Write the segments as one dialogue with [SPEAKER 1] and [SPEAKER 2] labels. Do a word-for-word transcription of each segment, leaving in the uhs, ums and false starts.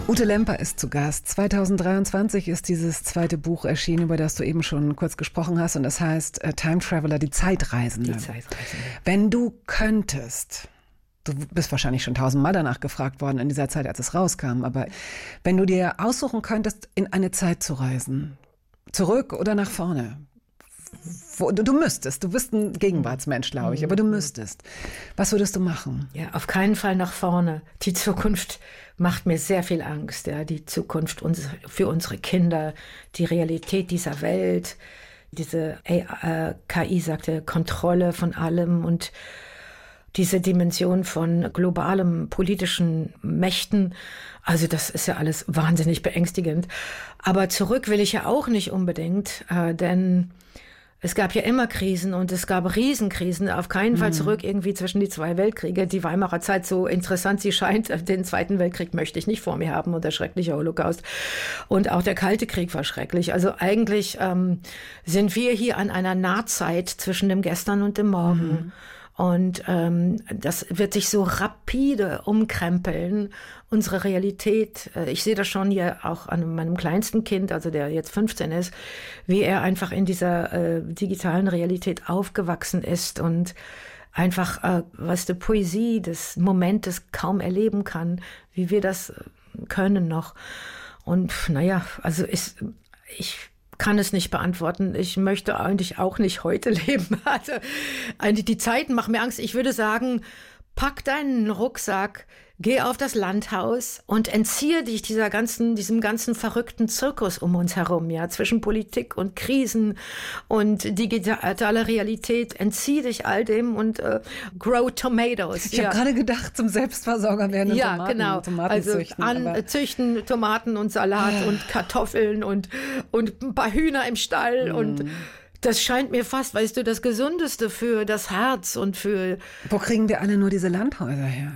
[SPEAKER 1] Ute Lemper ist zu Gast. zweitausenddreiundzwanzig ist dieses zweite Buch erschienen, über das du eben schon kurz gesprochen hast. Und das heißt äh, Time Traveler, die Zeitreisende.
[SPEAKER 2] Die Zeitreisende.
[SPEAKER 1] Wenn du könntest, du bist wahrscheinlich schon tausendmal danach gefragt worden in dieser Zeit, als es rauskam, aber wenn du dir aussuchen könntest, in eine Zeit zu reisen, zurück oder nach vorne, wo, du, du müsstest, du bist ein Gegenwartsmensch, glaube ich, aber du müsstest. Was würdest du machen?
[SPEAKER 2] Ja, auf keinen Fall nach vorne. Die Zukunft macht mir sehr viel Angst. Ja, die Zukunft uns, für unsere Kinder, die Realität dieser Welt, diese A I, K I sagte Kontrolle von allem und diese Dimension von globalem politischen Mächten. Also das ist ja alles wahnsinnig beängstigend. Aber zurück will ich ja auch nicht unbedingt, äh, denn es gab ja immer Krisen und es gab Riesenkrisen. Auf keinen Fall zurück irgendwie zwischen die zwei Weltkriege. Die Weimarer Zeit, so interessant sie scheint, den Zweiten Weltkrieg möchte ich nicht vor mir haben und der schreckliche Holocaust. Und auch der Kalte Krieg war schrecklich. Also eigentlich ähm, sind wir hier an einer Nahzeit zwischen dem Gestern und dem Morgen. Mhm. Und ähm, das wird sich so rapide umkrempeln, unsere Realität. Ich sehe das schon hier auch an meinem kleinsten Kind, also der jetzt fünfzehn ist, wie er einfach in dieser äh, digitalen Realität aufgewachsen ist und einfach, äh, was die Poesie des Momentes kaum erleben kann, wie wir das können noch. Und naja, also ist, ich kann es nicht beantworten. Ich möchte eigentlich auch nicht heute leben. Also die Zeiten machen mir Angst. Ich würde sagen, pack deinen Rucksack, geh auf das Landhaus und entziehe dich dieser ganzen, diesem ganzen verrückten Zirkus um uns herum, ja, zwischen Politik und Krisen und digitaler Realität. Entziehe dich all dem und äh, grow tomatoes.
[SPEAKER 1] Ich
[SPEAKER 2] ja.
[SPEAKER 1] habe gerade gedacht, zum Selbstversorger werden
[SPEAKER 2] ja,
[SPEAKER 1] Tomaten,
[SPEAKER 2] genau.
[SPEAKER 1] Tomaten
[SPEAKER 2] also
[SPEAKER 1] züchten.
[SPEAKER 2] An,
[SPEAKER 1] aber
[SPEAKER 2] züchten Tomaten und Salat und Kartoffeln und, und ein paar Hühner im Stall mm. und das scheint mir fast, weißt du, das Gesundeste für das Herz und für...
[SPEAKER 1] Wo kriegen wir alle nur diese Landhäuser her?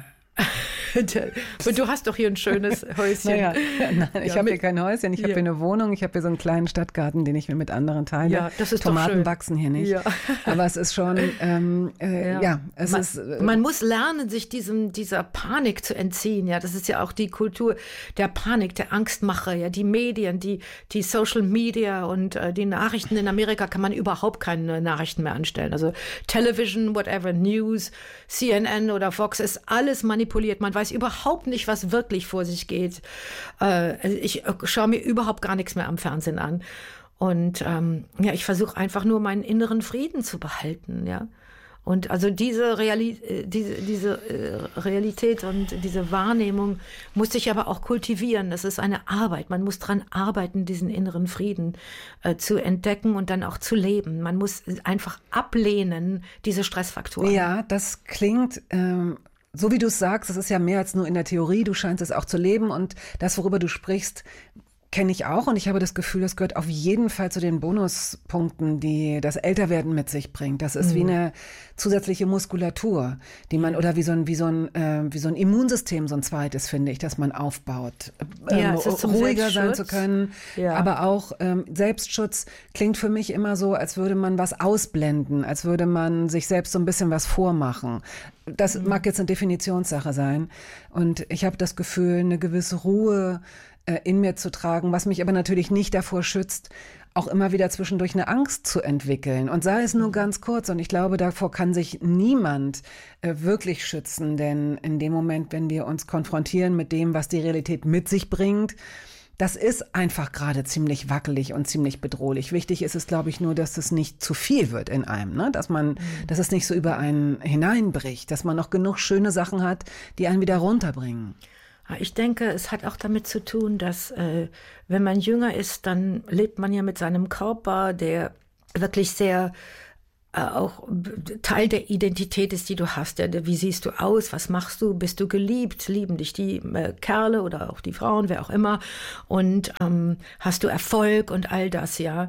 [SPEAKER 2] Und du hast doch hier ein schönes Häuschen.
[SPEAKER 1] Naja, nein, ich
[SPEAKER 2] ja,
[SPEAKER 1] habe hier kein Häuschen, ich
[SPEAKER 2] ja.
[SPEAKER 1] habe hier eine Wohnung, ich habe hier so einen kleinen Stadtgarten, den ich mir mit anderen teile.
[SPEAKER 2] Ja, das ist
[SPEAKER 1] Tomaten
[SPEAKER 2] doch schön.
[SPEAKER 1] Wachsen hier nicht.
[SPEAKER 2] Ja.
[SPEAKER 1] Aber es ist schon, ähm, äh, ja. ja, es
[SPEAKER 2] man,
[SPEAKER 1] ist... Äh,
[SPEAKER 2] man muss lernen, sich diesem, dieser Panik zu entziehen. Ja, das ist ja auch die Kultur der Panik, der Angstmache. Ja, die Medien, die, die Social Media und äh, die Nachrichten in Amerika kann man überhaupt keine Nachrichten mehr anstellen. Also Television, whatever, News, C N N oder Fox ist alles manipuliert. Man weiß überhaupt nicht, was wirklich vor sich geht. Äh, ich schaue mir überhaupt gar nichts mehr am Fernsehen an. Und ähm, ja, ich versuche einfach nur meinen inneren Frieden zu behalten, ja. Und also diese, Reali- diese, diese äh, Realität und diese Wahrnehmung muss ich aber auch kultivieren. Das ist eine Arbeit. Man muss dran arbeiten, diesen inneren Frieden äh, zu entdecken und dann auch zu leben. Man muss einfach ablehnen, diese Stressfaktoren.
[SPEAKER 1] Ja, das klingt... Ähm So wie du es sagst, das ist ja mehr als nur in der Theorie, du scheinst es auch zu leben und das, worüber du sprichst, kenne ich auch und ich habe das Gefühl, das gehört auf jeden Fall zu den Bonuspunkten, die das Älterwerden mit sich bringt. Das ist mhm. wie eine zusätzliche Muskulatur, die man oder wie so ein wie so ein äh, wie so ein Immunsystem, so ein zweites, finde ich, dass man aufbaut, ähm,
[SPEAKER 2] ja, es ist
[SPEAKER 1] ruhiger sein zu können,
[SPEAKER 2] ja.
[SPEAKER 1] aber auch ähm, Selbstschutz klingt für mich immer so, als würde man was ausblenden, als würde man sich selbst so ein bisschen was vormachen. Das mhm. mag jetzt eine Definitionssache sein und ich habe das Gefühl, eine gewisse Ruhe in mir zu tragen, was mich aber natürlich nicht davor schützt, auch immer wieder zwischendurch eine Angst zu entwickeln. Und sei es nur ganz kurz. Und ich glaube, davor kann sich niemand äh, wirklich schützen. Denn in dem Moment, wenn wir uns konfrontieren mit dem, was die Realität mit sich bringt, das ist einfach gerade ziemlich wackelig und ziemlich bedrohlich. Wichtig ist es, glaube ich, nur, dass es nicht zu viel wird in einem, ne? Dass man, mhm. dass es nicht so über einen hineinbricht, dass man noch genug schöne Sachen hat, die einen wieder runterbringen.
[SPEAKER 2] Ich denke, es hat auch damit zu tun, dass äh, wenn man jünger ist, dann lebt man ja mit seinem Körper, der wirklich sehr äh, auch Teil der Identität ist, die du hast. Ja, wie siehst du aus? Was machst du? Bist du geliebt? Lieben dich die äh, Kerle oder auch die Frauen, wer auch immer? Und ähm, hast du Erfolg und all das, ja?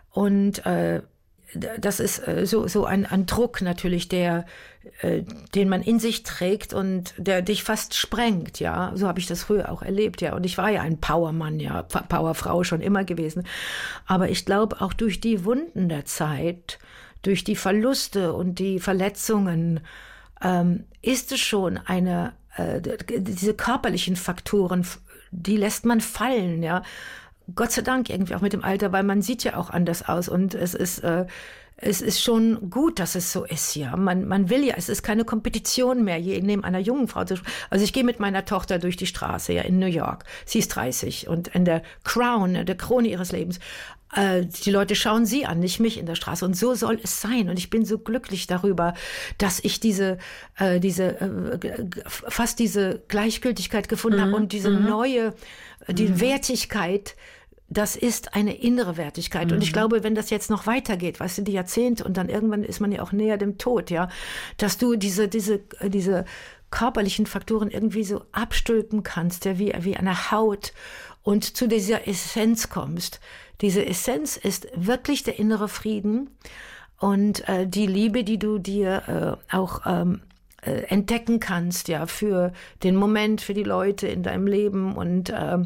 [SPEAKER 2] Und äh, das ist so, so ein, ein Druck natürlich, der, äh, den man in sich trägt und der dich fast sprengt, ja. So habe ich das früher auch erlebt, ja. Und ich war ja ein Powermann, ja, Powerfrau schon immer gewesen. Aber ich glaube, auch durch die Wunden der Zeit, durch die Verluste und die Verletzungen, ähm, ist es schon eine, äh, diese körperlichen Faktoren die lässt man fallen, ja. Gott sei Dank irgendwie auch mit dem Alter, weil man sieht ja auch anders aus und es ist, äh, es ist schon gut, dass es so ist, ja. Man, man will ja, es ist keine Kompetition mehr, je neben einer jungen Frau zu. Also ich gehe mit meiner Tochter durch die Straße, ja, in New York. Sie ist dreißig und in der Crown, der Krone ihres Lebens. Äh, die Leute schauen sie an, nicht mich in der Straße. Und so soll es sein. Und ich bin so glücklich darüber, dass ich diese, äh, diese, äh, fast diese Gleichgültigkeit gefunden mhm. habe und diese mhm. neue, die mhm. Wertigkeit. Das ist eine innere Wertigkeit. Mhm. Und ich glaube, wenn das jetzt noch weitergeht, weißt du, die Jahrzehnte und dann irgendwann ist man ja auch näher dem Tod, ja, dass du diese, diese, diese körperlichen Faktoren irgendwie so abstülpen kannst, ja, wie, wie eine Haut und zu dieser Essenz kommst. Diese Essenz ist wirklich der innere Frieden und äh, die Liebe, die du dir äh, auch ähm, äh, entdecken kannst, ja, für den Moment, für die Leute in deinem Leben und ähm,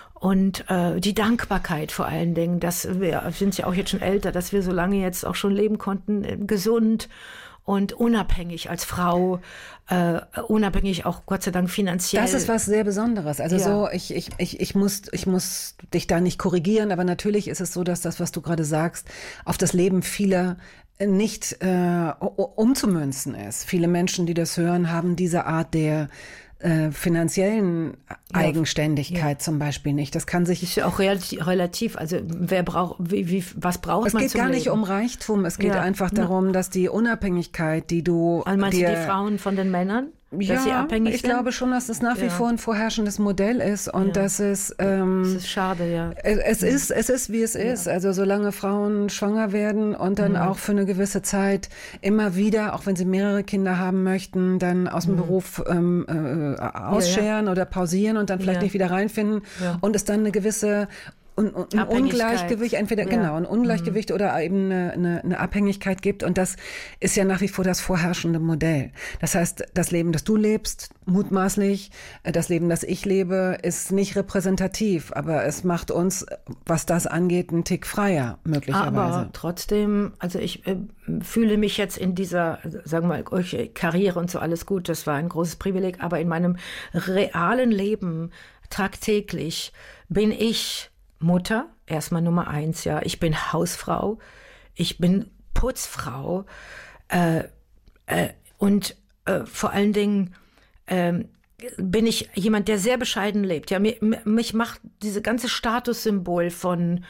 [SPEAKER 2] Und äh, die Dankbarkeit vor allen Dingen, dass wir sind ja auch jetzt schon älter, dass wir so lange jetzt auch schon leben konnten, äh, gesund und unabhängig als Frau, äh, unabhängig auch Gott sei Dank finanziell.
[SPEAKER 1] Das ist was sehr Besonderes. Also ja. so, ich, ich, ich, ich, muss, ich muss dich da nicht korrigieren, aber natürlich ist es so, dass das, was du gerade sagst, auf das Leben vieler nicht äh, umzumünzen ist. Viele Menschen, die das hören, haben diese Art der Äh, finanziellen Eigenständigkeit ja. zum Beispiel nicht. Das kann sich...
[SPEAKER 2] Ist ja auch relativ. Also wer braucht, wie, wie, was braucht
[SPEAKER 1] es
[SPEAKER 2] man
[SPEAKER 1] geht
[SPEAKER 2] zum
[SPEAKER 1] gar
[SPEAKER 2] Leben?
[SPEAKER 1] nicht um Reichtum. Es geht
[SPEAKER 2] ja.
[SPEAKER 1] einfach darum, dass die Unabhängigkeit, die du...
[SPEAKER 2] Also meinst
[SPEAKER 1] dir,
[SPEAKER 2] du die Frauen von den Männern? Dass
[SPEAKER 1] ja,
[SPEAKER 2] sie abhängig
[SPEAKER 1] ich
[SPEAKER 2] sind?
[SPEAKER 1] glaube schon, dass es nach wie
[SPEAKER 2] ja.
[SPEAKER 1] vor ein vorherrschendes Modell ist und
[SPEAKER 2] ja.
[SPEAKER 1] dass es... Ähm,
[SPEAKER 2] das ist schade, ja.
[SPEAKER 1] Es, es, ist, es ist, wie es ja. ist. Also solange Frauen schwanger werden und dann mhm. auch für eine gewisse Zeit immer wieder, auch wenn sie mehrere Kinder haben möchten, dann aus dem mhm. Beruf ähm, äh, ausscheren ja, ja. oder pausieren und dann vielleicht ja. nicht wieder reinfinden ja. und es dann eine gewisse... Und, und ein Ungleichgewicht, entweder ja. genau, ein Ungleichgewicht mhm. oder eben eine, eine, eine Abhängigkeit gibt. Und das ist ja nach wie vor das vorherrschende Modell. Das heißt, das Leben, das du lebst, mutmaßlich, das Leben, das ich lebe, ist nicht repräsentativ. Aber es macht uns, was das angeht, einen Tick freier, möglicherweise.
[SPEAKER 2] Aber trotzdem, also ich äh, fühle mich jetzt in dieser, sagen wir mal, Karriere und so alles gut, das war ein großes Privileg. Aber in meinem realen Leben tagtäglich bin ich Mutter, erstmal Nummer eins, ja. Ich bin Hausfrau, ich bin Putzfrau äh, äh, und äh, vor allen Dingen äh, bin ich jemand, der sehr bescheiden lebt. Ja, mir, mich macht diese ganze Statussymbol von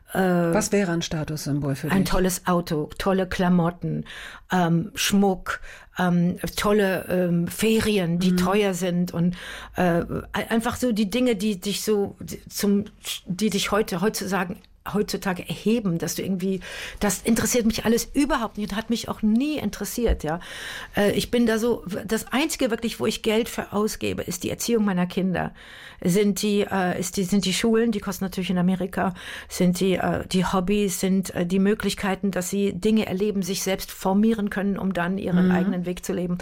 [SPEAKER 1] Was wäre ein Statussymbol für dich?
[SPEAKER 2] Ein tolles Auto, tolle Klamotten, ähm, Schmuck, ähm, tolle ähm, Ferien, die mhm. teuer sind und äh, einfach so die Dinge, die dich so zum, die dich heute heutzutage heutzutage erheben, dass du irgendwie, das interessiert mich alles überhaupt nicht und hat mich auch nie interessiert, ja. Ich bin da so, das Einzige wirklich, wo ich Geld für ausgebe, ist die Erziehung meiner Kinder. Sind die, ist die, sind die Schulen, die kosten natürlich in Amerika, sind die, die Hobbys, sind die Möglichkeiten, dass sie Dinge erleben, sich selbst formieren können, um dann ihren mhm. eigenen Weg zu leben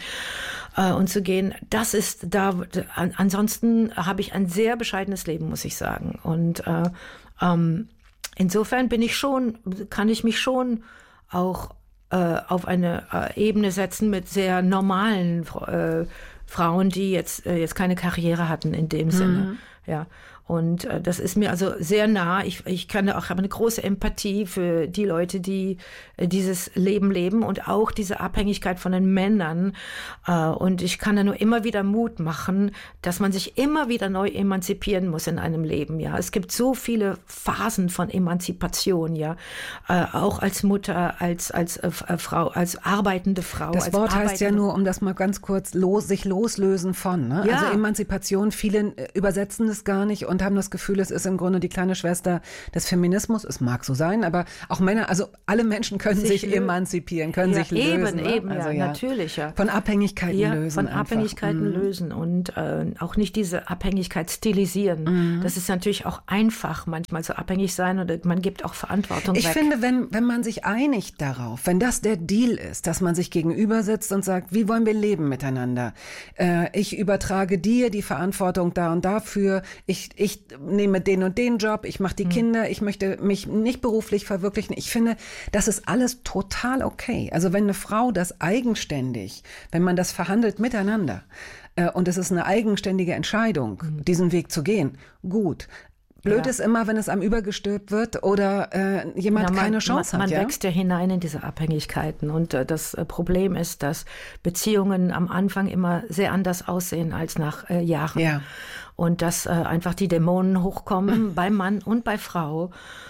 [SPEAKER 2] und zu gehen. Das ist da, ansonsten habe ich ein sehr bescheidenes Leben, muss ich sagen. Und äh, ähm, insofern bin ich schon, kann ich mich schon auch äh, auf eine äh, Ebene setzen mit sehr normalen äh, Frauen, die jetzt, äh, jetzt keine Karriere hatten in dem mhm. Sinne. Ja. Und äh, das ist mir also sehr nah. Ich, ich kann auch, habe eine große Empathie für die Leute, die äh, dieses Leben leben und auch diese Abhängigkeit von den Männern. Äh, und ich kann da nur immer wieder Mut machen, dass man sich immer wieder neu emanzipieren muss in einem Leben. Ja, es gibt so viele Phasen von Emanzipation. Ja, äh, auch als Mutter, als als äh, Frau, als arbeitende Frau.
[SPEAKER 1] Das
[SPEAKER 2] als
[SPEAKER 1] Wort heißt ja nur, um das mal ganz kurz los, sich loslösen von. Ne?
[SPEAKER 2] Ja.
[SPEAKER 1] Also Emanzipation. Viele übersetzen das gar nicht und haben das Gefühl, es ist im Grunde die kleine Schwester des Feminismus. Es mag so sein, aber auch Männer, also alle Menschen können sich, sich emanzipieren, können
[SPEAKER 2] ja,
[SPEAKER 1] sich lösen.
[SPEAKER 2] Eben, ne? eben,
[SPEAKER 1] also,
[SPEAKER 2] ja,
[SPEAKER 1] ja,
[SPEAKER 2] natürlich, ja.
[SPEAKER 1] Von Abhängigkeiten
[SPEAKER 2] ja,
[SPEAKER 1] lösen.
[SPEAKER 2] Von
[SPEAKER 1] einfach.
[SPEAKER 2] Abhängigkeiten
[SPEAKER 1] mhm.
[SPEAKER 2] lösen und äh, auch nicht diese Abhängigkeit stilisieren. Mhm. Das ist natürlich auch einfach, manchmal so abhängig sein oder man gibt auch Verantwortung
[SPEAKER 1] ich
[SPEAKER 2] weg.
[SPEAKER 1] Ich finde, wenn, wenn man sich einigt darauf, wenn das der Deal ist, dass man sich gegenüber sitzt und sagt, wie wollen wir leben miteinander? Äh, ich übertrage dir die Verantwortung da und dafür. Ich, ich nehme den und den Job, ich mache die mhm. Kinder, ich möchte mich nicht beruflich verwirklichen. Ich finde, das ist alles total okay. Also wenn eine Frau das eigenständig, wenn man das verhandelt miteinander, und es ist eine eigenständige Entscheidung, mhm. diesen Weg zu gehen, gut. Blöd ja. ist immer, wenn es einem übergestülpt wird oder äh, jemand ja, man, keine Chance
[SPEAKER 2] man,
[SPEAKER 1] hat.
[SPEAKER 2] Man
[SPEAKER 1] ja?
[SPEAKER 2] wächst ja hinein in diese Abhängigkeiten. Und äh, das äh, Problem ist, dass Beziehungen am Anfang immer sehr anders aussehen als nach äh, Jahren. Ja. Und dass äh, einfach die Dämonen hochkommen bei Mann und bei Frau.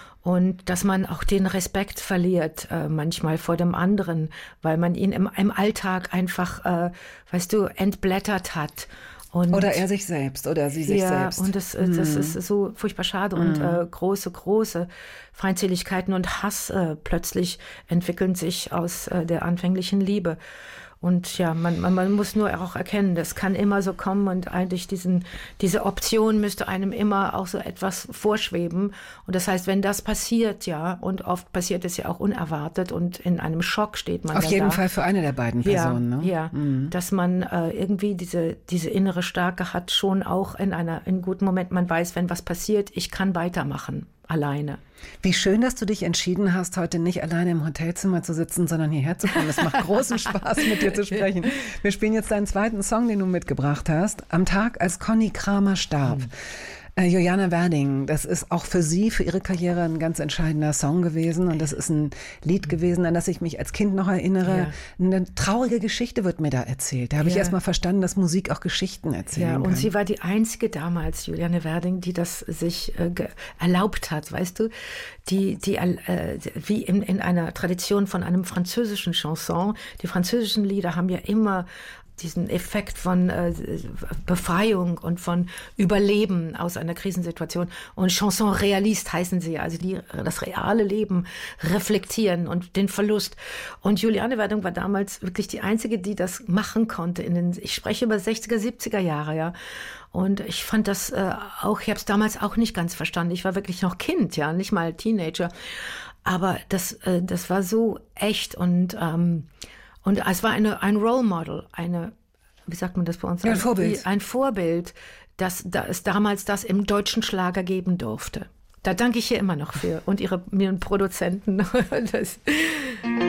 [SPEAKER 2] Und dass man auch den Respekt verliert, äh, manchmal vor dem anderen, weil man ihn im, im Alltag einfach, äh, weißt du, entblättert hat. Und
[SPEAKER 1] oder er sich selbst oder sie sich
[SPEAKER 2] ja,
[SPEAKER 1] selbst.
[SPEAKER 2] Und das, mm. das ist so furchtbar schade. Mm. Und äh, große, große Feindseligkeiten und Hass äh, plötzlich entwickeln sich aus äh, der anfänglichen Liebe. Und ja, man, man, man muss nur auch erkennen, das kann immer so kommen und eigentlich diesen, diese Option müsste einem immer auch so etwas vorschweben. Und das heißt, wenn das passiert, ja, und oft passiert es ja auch unerwartet und in einem Schock steht man
[SPEAKER 1] Auf jeden
[SPEAKER 2] da.
[SPEAKER 1] Fall für eine der beiden Personen,
[SPEAKER 2] ja,
[SPEAKER 1] ne?
[SPEAKER 2] Ja, mhm. dass man äh, irgendwie diese, diese innere Stärke hat, schon auch in einer, in guten Moment, man weiß, wenn was passiert, ich kann weitermachen. Alleine.
[SPEAKER 1] Wie schön, dass du dich entschieden hast, heute nicht alleine im Hotelzimmer zu sitzen, sondern hierher zu kommen. Es macht großen Spaß, mit dir zu sprechen. Wir spielen jetzt deinen zweiten Song, den du mitgebracht hast. Am Tag, als Conny Kramer starb. Mhm. Äh, Juliane Werding, das ist auch für sie, für ihre Karriere ein ganz entscheidender Song gewesen. Und das ist ein Lied gewesen, an das ich mich als Kind noch erinnere. Ja. Eine traurige Geschichte wird mir da erzählt. Da habe ja. ich erst mal verstanden, dass Musik auch Geschichten erzählen
[SPEAKER 2] ja,
[SPEAKER 1] kann.
[SPEAKER 2] Und sie war die einzige damals, Juliane Werding, die das sich äh, erlaubt hat, weißt du? Die, die äh, wie in, in einer Tradition von einem französischen Chanson. Die französischen Lieder haben ja immer diesen Effekt von äh, Befreiung und von Überleben aus einer Krisensituation. Und Chanson réaliste heißen sie, also die das reale Leben reflektieren und den Verlust. Und Juliane Werding war damals wirklich die Einzige, die das machen konnte. In den, ich spreche über sechziger, siebziger Jahre, ja. Und ich fand das äh, auch, ich habe es damals auch nicht ganz verstanden. Ich war wirklich noch Kind, ja, nicht mal Teenager. Aber das, äh, das war so echt und ähm, Und es war eine, ein Role Model, eine, wie sagt man das bei uns?
[SPEAKER 1] Ja, ein Vorbild.
[SPEAKER 2] Ein Vorbild, dass, dass es damals das im deutschen Schlager geben durfte. Da danke ich ihr immer noch für und ihre, ihren Produzenten. Das